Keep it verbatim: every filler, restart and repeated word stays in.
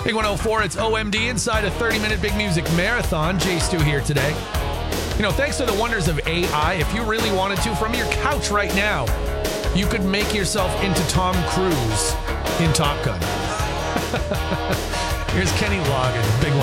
Big one oh four, it's O M D inside a thirty-minute Big Music Marathon. Jay Stu here today. You know, thanks to the wonders of A I, if you really wanted to, from your couch right now, you could make yourself into Tom Cruise in Top Gun. Here's Kenny Loggins, Big one